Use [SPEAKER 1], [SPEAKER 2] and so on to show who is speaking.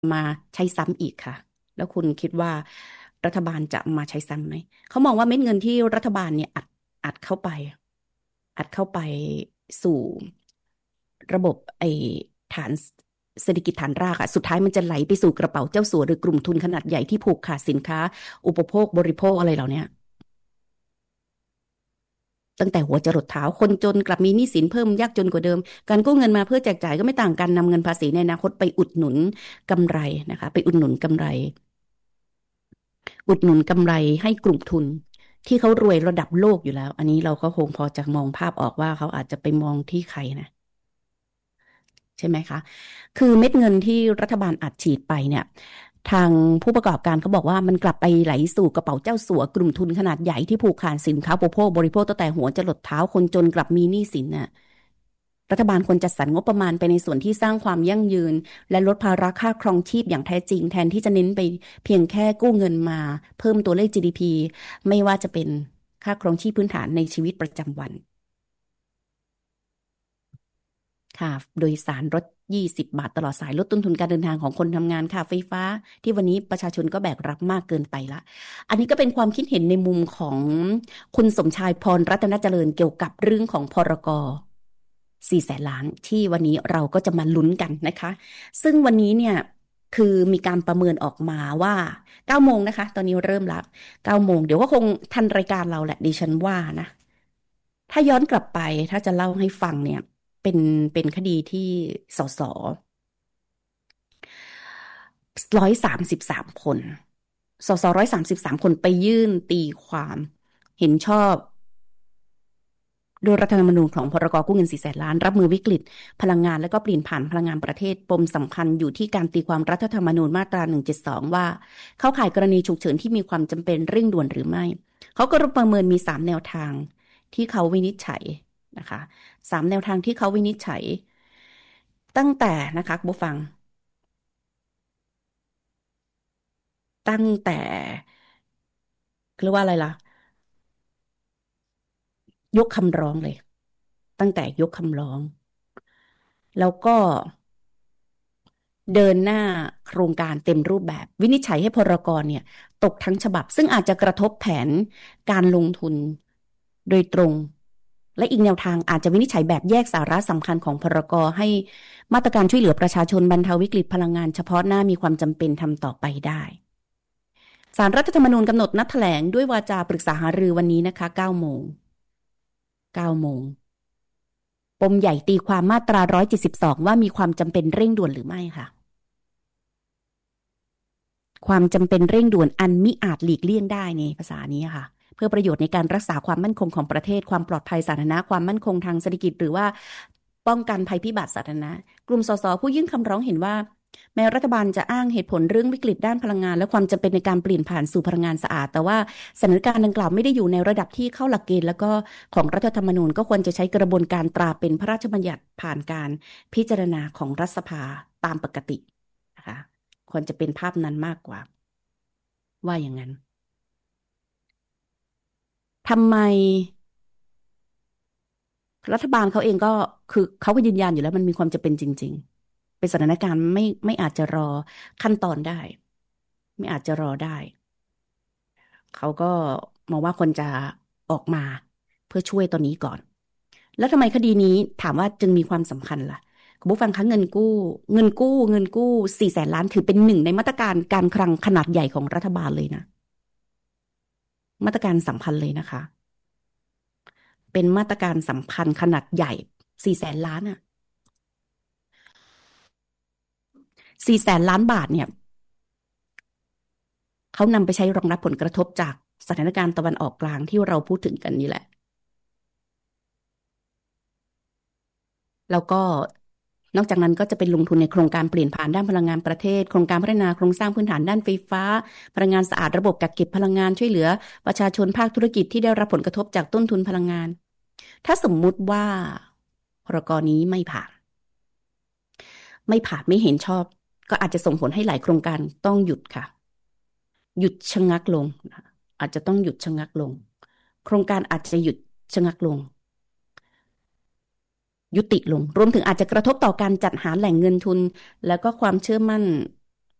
[SPEAKER 1] มาใช้ซ้ำอีกค่ะแล้วคุณคิดว่ารัฐบาลจะมาใช้ซ้ำไหมเขามองว่าเม็ดเงินที่รัฐบาลเนี่ยอัดเข้าไปอัดเข้าไปสู่ระบบฐานเศรษฐกิจฐานรากอะสุดท้ายมันจะไหลไปสู่กระเป๋าเจ้าสัวหรือกลุ่มทุนขนาดใหญ่ที่ผูกขาดสินค้าอุปโภคบริโภคอะไรเหล่านี้ ตั้งแต่หัวจรดเท้าคนจนกลับมีหนี้สินเพิ่มยากจนกว่าเดิมการกู้เงินมาเพื่อแจกจ่ายก็ไม่ต่างกันนำเงินภาษีในอนาคตไปอุดหนุนกำไรนะคะไปอุดหนุนกำไรให้กลุ่มทุนที่เขารวยระดับโลกอยู่แล้วอันนี้เราก็คงพอจะมองภาพออกว่าเขาอาจจะไปมองที่ใครนะใช่ไหมคะคือเม็ดเงินที่รัฐบาลอัดฉีดไปเนี่ยทางผู้ประกอบการเขาบอกว่ามันกลับไปไหลสู่กระเป๋าเจ้าสัวกลุ่มทุนขนาดใหญ่ที่ผูกขาดสินค้าอุปโภคบริโภคตั้งแต่หัวจรดเท้าคนจนกลับมีหนี้สินน่ะ รัฐบาลควรจัดสรรงบประมาณไปในส่วนที่สร้างความยั่งยืนและลดภาระค่าครองชีพอย่างแท้จริงแทนที่จะเน้นไปเพียงแค่กู้เงินมาเพิ่มตัวเลข GDP ไม่ว่าจะเป็นค่าครองชีพพื้นฐานในชีวิตประจำวันค่ะโดยสารรถ20 บาทตลอดสายลดต้นทุนการเดินทางของคนทำงานค่าไฟฟ้าที่วันนี้ประชาชนก็แบกรับมากเกินไปละอันนี้ก็เป็นความคิดเห็นในมุมของคุณสมชายพรรัตนเจริญเกี่ยวกับเรื่องของพรก400,000,000ที่วันนี้เราก็จะมาลุ้นกันนะคะซึ่งวันนี้เนี่ยคือมีการประเมินออกมาว่า9 โมงนะคะตอนนี้เริ่มละ9 โมงเดี๋ยวก็คงทันรายการเราแหละดิฉันว่านะถ้าย้อนกลับไปถ้าจะเล่าให้ฟังเนี่ยเป็นเป็นคดีที่สส133 คน133 คนไปยื่นตีความเห็นชอบโดยรัฐธรรมนูญของพรกกู้เงิน400,000,000รับมือวิกฤตพลังงานและก็เปลี่ยนผ่านพลังงานประเทศปมสำคัญอยู่ที่การตีความรัฐธรรมนูญมาตรา172ว่าเข้าข่ายกรณีฉุกเฉินที่มีความจำเป็นเร่งด่วนหรือไม่เขาก็ประเมินมี3 แนวทางที่เขาวินิจฉัยนะคะ3 แนวทางที่เขาวินิจฉัยตั้งแต่นะคะคุณผู้ฟังตั้งแต่เรียกว่าอะไรล่ะยกคำร้องเลยตั้งแต่ยกคำร้องแล้วก็ เดินหน้าโครงการเต็มรูปแบบวินิจฉัยให้พรกเนี่ยตกทั้งฉบับซึ่งอาจจะกระทบแผนการลงทุนโดยตรงและอีกแนวทางอาจจะวินิจฉัยแบบแยกสาระสำคัญของพรกให้มาตรการช่วยเหลือประชาชนบรรเทาวิกฤตพลังงานเฉพาะหน้ามีความจำเป็นทำต่อไปได้ศาลรัฐธรรมนูญกำหนดนัดแถลงด้วยวาจาปรึกษาหารือวันนี้นะคะ9 โมง9 โมงปมใหญ่ตีความมาตรา172ว่ามีความจำเป็นเร่งด่วนหรือไม่ค่ะ ความจำเป็นเร่งด่วนอันมิอาจหลีกเลี่ยงได้ในภาษานี้ค่ะเพื่อประโยชน์ในการรักษาความมั่นคงของประเทศความปลอดภัยสาธารณะความมั่นคงทางเศรษฐกิจหรือว่าป้องกันภัยพิบัติสาธารณะกลุ่มสสผู้ยื่นคำร้องเห็นว่าแม้รัฐบาลจะอ้างเหตุผลเรื่องวิกฤตด้านพลังงานและความจำเป็นในการเปลี่ยนผ่านสู่พลังงานสะอาดแต่ว่าสถานการณ์ดังกล่าวไม่ได้อยู่ในระดับที่เข้าหลักเกณฑ์แล้วก็ของรัฐธรรมนูญก็ควรจะใช้กระบวนการตราเป็นพระราชบัญญัติผ่านการพิจารณาของรัฐสภาตามปกตินะคะควรจะเป็นภาพนั้นมากกว่า ว่าอย่างนั้นทำไมรัฐบาลเขาเองก็คือเขาก็ยืนยันอยู่แล้วมันมีความจำเป็นจริงๆเป็นสถานการณ์ไม่อาจจะรอขั้นตอนได้ไม่อาจจะรอได้เขาก็มองว่าคนจะออกมาเพื่อช่วยตอนนี้ก่อนแล้วทำไมคดีนี้ถามว่าจึงมีความสำคัญล่ะคุณผู้ฟังคะเงินกู้400,000,000,000ถือเป็นหนึ่งในมาตรการการคลังขนาดใหญ่ของรัฐบาลเลยนะมาตรการสำคัญเลยนะคะ เป็นมาตรการสำคัญขนาดใหญ่400,000,000,000อ่ะ400,000,000,000 บาทเนี่ยเขานำไปใช้รองรับผลกระทบจากสถานการณ์ตะวันออกกลางที่เราพูดถึงกันนี่แหละแล้วก็นอกจากนั้นก็จะเป็นลงทุนในโครงการเปลี่ยนผ่านด้านพลังงานประเทศโครงการพัฒนาโครงสร้างพื้นฐานด้านไฟฟ้าพลังงานสะอาดระบบกักเก็บพลังงานช่วยเหลือประชาชนภาคธุรกิจที่ได้รับผลกระทบจากต้นทุนพลังงานถ้าสมมุติว่าพรกนี้ไม่ผ่านไม่เห็นชอบก็อาจจะส่งผลให้หลายโครงการต้องหยุดค่ะ หยุดชะงักลงอาจจะต้องหยุดชะงักลงโครงการอาจจะหยุดชะงักลงยุติลงรวมถึงอาจจะกระทบต่อการจัดหาแหล่งเงินทุนแล้วก็ความเชื่อมั่น